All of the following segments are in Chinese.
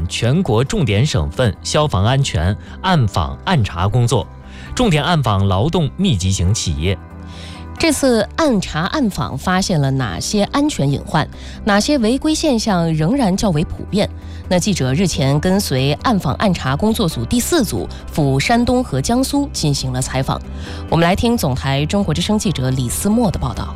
全国重点省份消防安全暗访暗查工作，重点暗访劳动密集型企业。 这次暗查暗访发现了哪些安全隐患？哪些违规现象仍然较为普遍？那记者日前跟随暗访暗查工作组第4组赴山东和江苏进行了采访。我们来听总台中国之声记者李思墨的报道。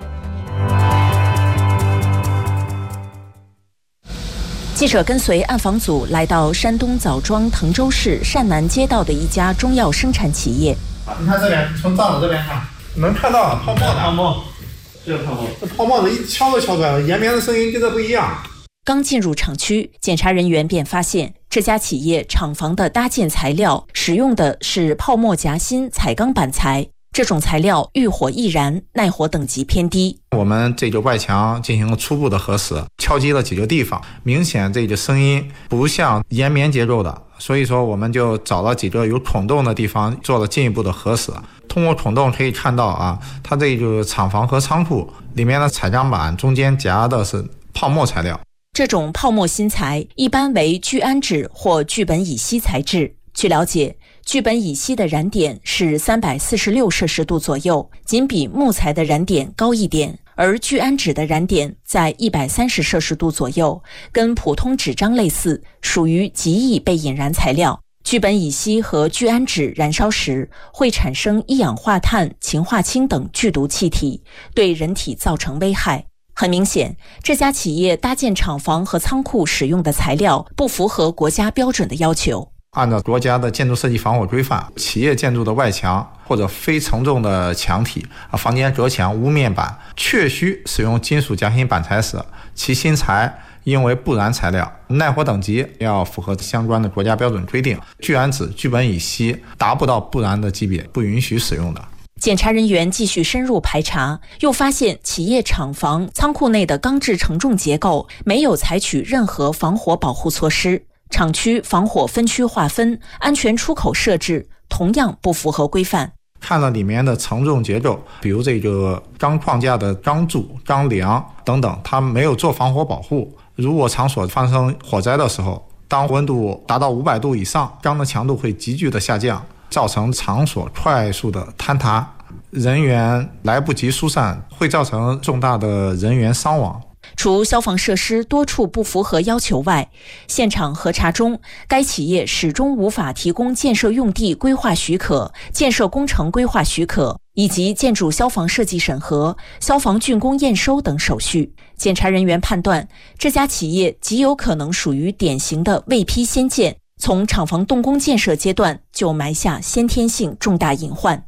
记者跟随暗访组来到山东枣庄滕州市善南街道的一家中药生产企业。 你看这边，从灶子这边看，能看到泡沫，这个泡沫，这泡沫的一敲都敲出来了，延绵的声音跟这不一样。 刚进入厂区，检查人员便发现这家企业厂房的搭建材料使用的是泡沫夹心彩钢板材，这种材料遇火易燃，耐火等级偏低。 我们这个外墙进行了初步的核实，敲击了几个地方，明显这个声音不像延绵结构的，所以说我们就找了几个有孔洞的地方做了进一步的核实。通过孔洞可以看到它这个厂房和仓库里面的彩钢板中间夹的是泡沫材料。 这种泡沫芯材一般为聚氨酯或聚苯乙烯材质。据了解，聚苯乙烯的燃点是346摄氏度左右，仅比木材的燃点高一点，而聚氨酯的燃点在130摄氏度左右，跟普通纸张类似，属于极易被引燃材料。聚苯乙烯和聚氨酯燃烧时会产生一氧化碳、氰化氢等剧毒气体，对人体造成危害。很明显，这家企业搭建厂房和仓库使用的材料不符合国家标准的要求。 按照国家的建筑设计防火规范，企业建筑的外墙或者非承重的墙体、房间隔墙、屋面板确需使用金属夹心板材时，其芯材应为不燃材料，耐火等级要符合相关的国家标准规定。聚氨酯、聚苯乙烯达不到不燃的级别，不允许使用的。 检查人员继续深入排查，又发现企业厂房、仓库内的钢制承重结构没有采取任何防火保护措施，厂区防火分区划分、安全出口设置同样不符合规范。 看了里面的承重结构，比如这个钢框架的钢柱、钢梁等等，它没有做防火保护。如果场所发生火灾的时候，当温度达到500度以上，钢的强度会急剧的下降，造成场所快速的坍塌，人员来不及疏散，会造成重大的人员伤亡。 除消防设施多处不符合要求外，现场核查中，该企业始终无法提供建设用地规划许可、建设工程规划许可以及建筑消防设计审核、消防竣工验收等手续。检查人员判断，这家企业极有可能属于典型的未批先建，从厂房动工建设阶段就埋下先天性重大隐患。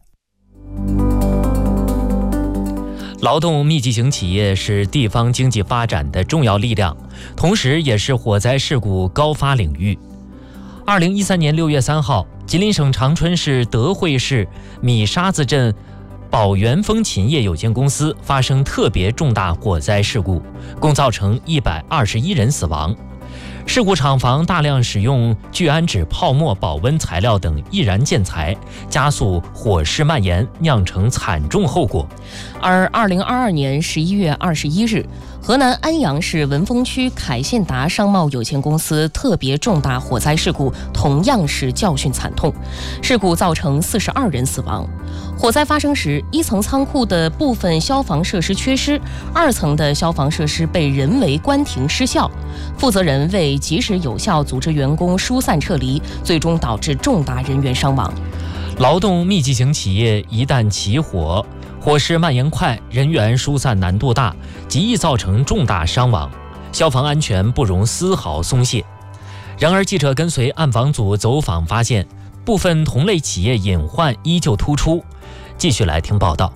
劳动密集型企业是地方经济发展的重要力量，同时也是火灾事故高发领域。2013年6月3号，吉林省长春市德惠市米沙子镇宝元风琴业有限公司发生特别重大火灾事故，共造成121人死亡。事故厂房大量使用聚氨酯泡沫保温材料等易燃建材，加速火势蔓延，酿成惨重后果。 而2022年11月21日，河南安阳市文峰区凯信达商贸有限公司特别重大火灾事故同样是教训惨痛，事故造成42人死亡。火灾发生时，1层仓库的部分消防设施缺失，2层的消防设施被人为关停失效，负责人未及时有效组织员工疏散撤离，最终导致重大人员伤亡。 劳动密集型企业一旦起火，火势蔓延快，人员疏散难度大，极易造成重大伤亡，消防安全不容丝毫松懈。然而，记者跟随暗访组走访发现，部分同类企业隐患依旧突出。继续来听报道。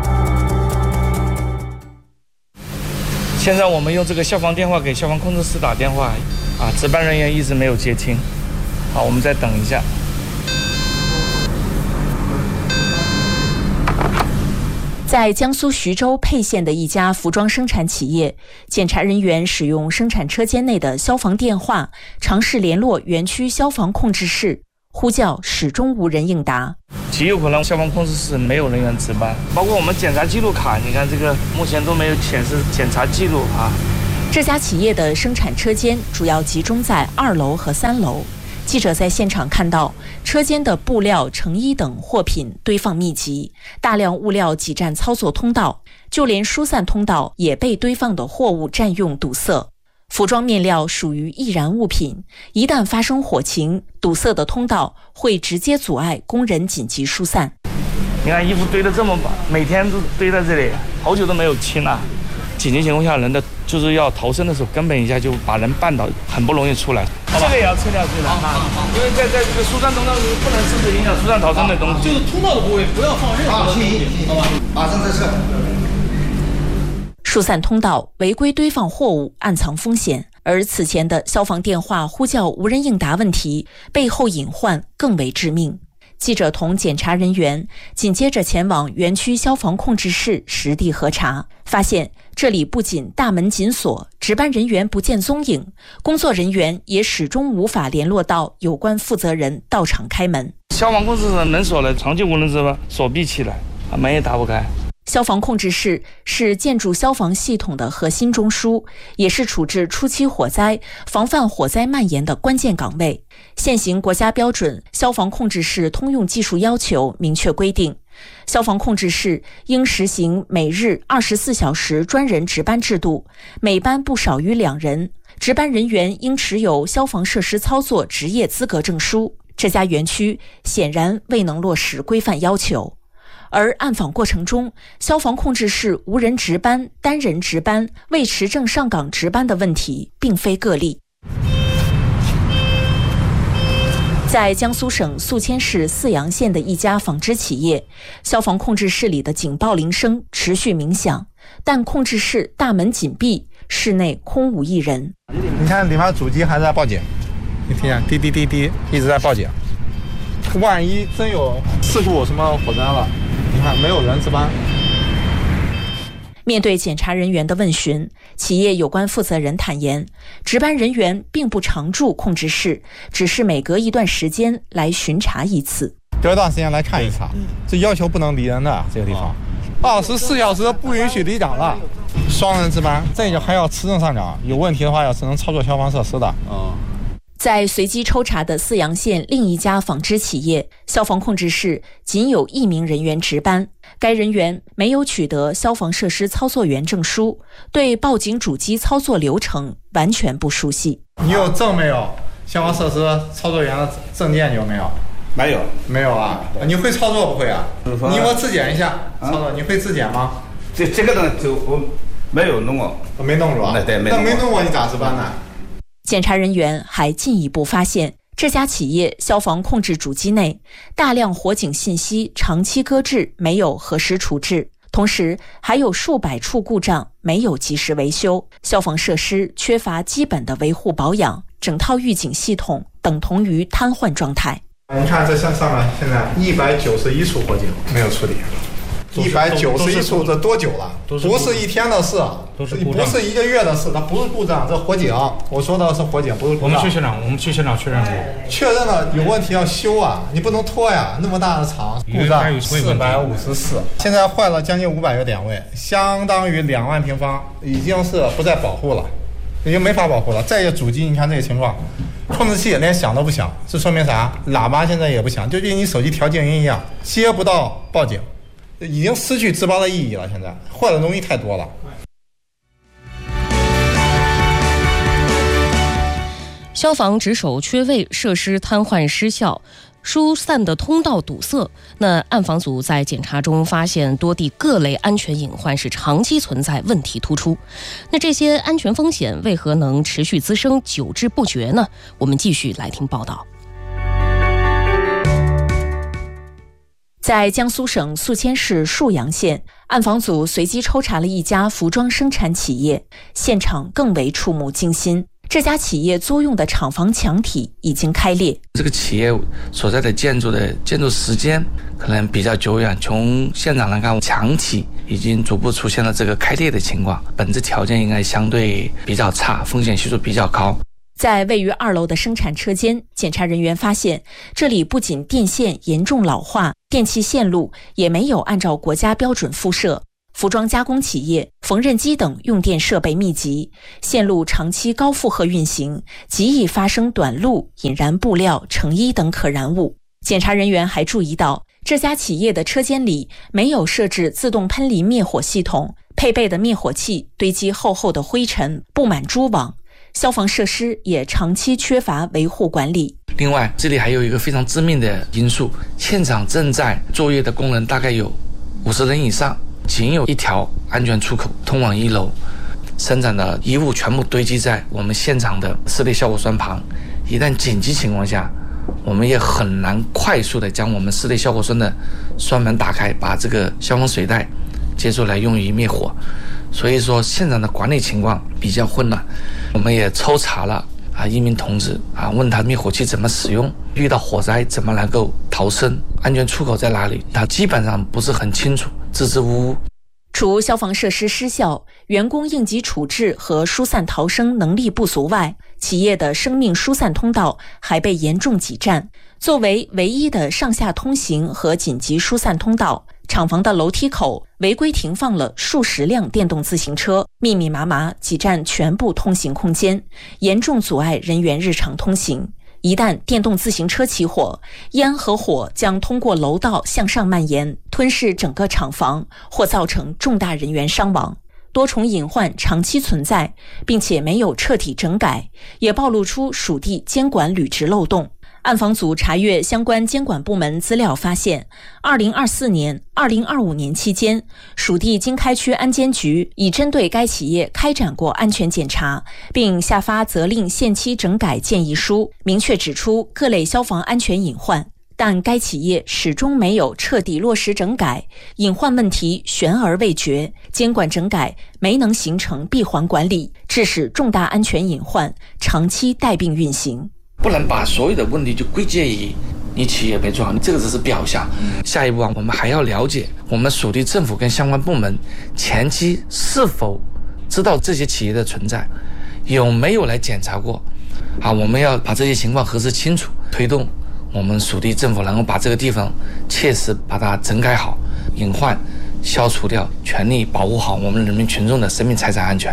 现在我们用这个消防电话给消防控制室打电话，值班人员一直没有接听。好，我们再等一下。 在江苏徐州沛县的一家服装生产企业，检查人员使用生产车间内的消防电话，尝试联络园区消防控制室，呼叫始终无人应答。 极有可能消防控制室没有人员值班，包括我们检查记录卡，你看这个目前都没有显示检查记录这家企业的生产车间主要集中在2楼和3楼。记者在现场看到，车间的布料、成衣等货品堆放密集，大量物料挤占操作通道，就连疏散通道也被堆放的货物占用堵塞。服装面料属于易燃物品，一旦发生火情，堵塞的通道会直接阻碍工人紧急疏散。 你看衣服堆得这么满，每天都堆在这里，好久都没有清了。紧急情况下，人的就是要逃生的时候，根本一下就把人绊倒，很不容易出来。这个也要撤掉去的啊，因为在这个疏散通道不能甚至影响疏散逃生的东西。 就是通道的部位不要放任何的东西，好吧？马上再撤。 疏散通道违规堆放货物，暗藏风险。而此前的消防电话呼叫无人应答问题，背后隐患更为致命。记者同检查人员紧接着前往园区消防控制室实地核查，发现这里不仅大门紧锁，值班人员不见踪影，工作人员也始终无法联络到有关负责人到场开门。 消防控制室门锁了，长期无人值班，锁闭起来，门也打不开。 消防控制室是建筑消防系统的核心中枢，也是处置初期火灾、防范火灾蔓延的关键岗位。现行国家标准《消防控制室通用技术要求》明确规定，消防控制室应实行每日24小时专人值班制度，每班不少于2人，值班人员应持有消防设施操作职业资格证书。这家园区显然未能落实规范要求。而暗访过程中，消防控制室无人值班、单人值班、未持证上岗值班的问题并非个例。在江苏省宿迁市泗阳县的一家纺织企业，消防控制室里的警报铃声持续鸣响，但控制室大门紧闭，室内空无一人。 你看里面主机还在报警，你听见滴滴滴滴一直在报警。万一真有事故什么火灾了，你看没有人值班。 面对检查人员的问询，企业有关负责人坦言，值班人员并不常驻控制室，只是每隔一段时间来巡查一次。 隔一段时间来看一查，这要求不能离人的这个地方，24小时不允许离岗了。双人值班，这个还要持证上岗，有问题的话要只能操作消防设施的。 在随机抽查的泗阳县另一家纺织企业，消防控制室仅有1名人员值班，该人员没有取得消防设施操作员证书，对报警主机操作流程完全不熟悉。 你有证没有？消防设施操作员的证件有没有？没有啊？你会操作不会啊？你给我质检一下操作，你会质检吗？ 这个呢，就我没有弄过， 没弄是吧？ 对， 那没弄过你咋值班呢？ 检查人员还进一步发现，这家企业消防控制主机内大量火警信息长期搁置，没有核实处置，同时还有数百处故障没有及时维修，消防设施缺乏基本的维护保养，整套预警系统等同于瘫痪状态。 你看这上面现在191处火警没有处理，191处这多久了？不是1天的事，不是1个月的事，它不是故障，这火警。我说的是火警，不是故障。 我们去现场确认过， 确认了有问题要修啊，你不能拖呀，那么大的厂，故障454，现在坏了将近500个点位，相当于2万平方，已经是不再保护了，已经没法保护了。再一个主机，你看这个情况，控制器连响都不响，这说明啥？喇叭现在也不响，就跟你手机调静音一样，接不到报警。已经失去值班的意义了，现在坏的东西太多了。 消防值守缺位，设施瘫痪失效，疏散的通道堵塞。那暗访组在检查中发现多地各类安全隐患是长期存在，问题突出。那这些安全风险为何能持续滋生，久治不绝呢？我们继续来听报道。 在江苏省宿迁市沭阳县，暗访组随机抽查了一家服装生产企业，现场更为触目惊心。这家企业租用的厂房墙体已经开裂。 这个企业所在的建筑时间可能比较久远，从现场来看，墙体已经逐步出现了这个开裂的情况，本质条件应该相对比较差，风险系数比较高。 在位于2楼的生产车间，检查人员发现，这里不仅电线严重老化，电气线路也没有按照国家标准敷设， 服装加工企业、缝纫机等用电设备密集，线路长期高负荷运行，极易发生短路、引燃布料、成衣等可燃物。检查人员还注意到，这家企业的车间里没有设置自动喷离灭火系统，配备的灭火器堆积厚厚的灰尘，布满蛛网。消防设施也长期缺乏维护管理。 另外，这里还有一个非常致命的因素，现场正在作业的工人大概有50人以上，仅有一条安全出口通往1楼，生产的衣物全部堆积在我们现场的室内消火栓旁。一旦紧急情况下，我们也很难快速的将我们室内消火栓的栓门打开，把这个消防水带接出来用于灭火。所以说现场的管理情况比较混乱。我们也抽查了一名同志问他灭火器怎么使用，遇到火灾怎么能够逃生，安全出口在哪里，他基本上不是很清楚，支支吾吾。 除消防设施失效、员工应急处置和疏散逃生能力不足外，企业的生命疏散通道还被严重挤占。作为唯一的上下通行和紧急疏散通道，厂房的楼梯口违规停放了数十辆电动自行车，密密麻麻挤占全部通行空间，严重阻碍人员日常通行。一旦电动自行车起火，烟和火将通过楼道向上蔓延，吞噬整个厂房，或造成重大人员伤亡。多重隐患长期存在，并且没有彻底整改，也暴露出属地监管履职漏洞。暗访组查阅相关监管部门资料发现，2024年、2025年期间，属地经开区安监局已针对该企业开展过安全检查，并下发责令限期整改建议书，明确指出各类消防安全隐患。但该企业始终没有彻底落实整改，隐患问题悬而未决，监管整改没能形成闭环管理，致使重大安全隐患长期带病运行。 不能把所有的问题就归结于你企业没做好，这个只是表象。下一步我们还要了解我们属地政府跟相关部门前期是否知道这些企业的存在，有没有来检查过我们要把这些情况核实清楚，推动我们属地政府能够把这个地方切实把它整改好，隐患消除掉，全力保护好我们人民群众的生命财产安全。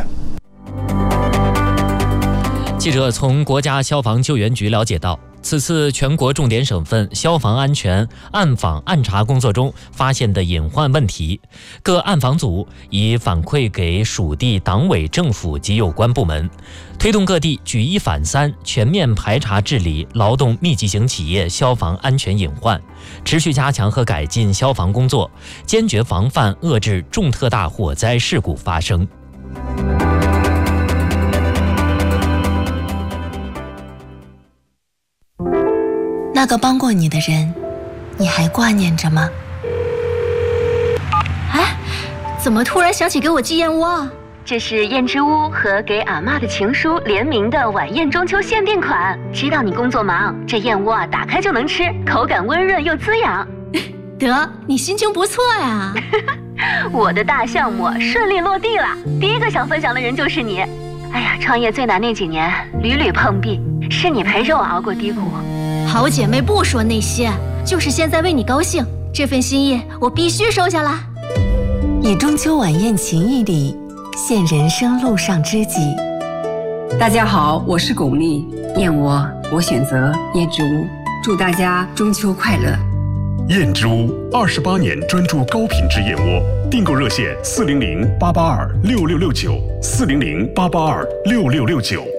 记者从国家消防救援局了解到，此次全国重点省份消防安全暗访暗查工作中发现的隐患问题，各暗访组已反馈给属地党委政府及有关部门，推动各地举一反三，全面排查治理劳动密集型企业消防安全隐患，持续加强和改进消防工作，坚决防范遏制重特大火灾事故发生。 那个帮过你的人，你还挂念着吗？ 哎，怎么突然想起给我寄燕窝啊？ 这是燕之屋和给俺妈的情书联名的晚宴中秋限定款。知道你工作忙，这燕窝打开就能吃，口感温润又滋养。 得，你心情不错呀。 我的大项目顺利落地了，第一个想分享的人就是你。哎呀，创业最难那几年，屡屡碰壁，是你陪着我熬过低谷。 好姐妹不说那些，就是现在为你高兴，这份心意我必须收下啦。 以中秋晚宴情谊礼，献人生路上知己。 大家好，我是巩俐，燕窝我选择燕之屋，祝大家中秋快乐。 燕之屋28年专注高品质燕窝，订购热线400-882-6669，400-882-6669。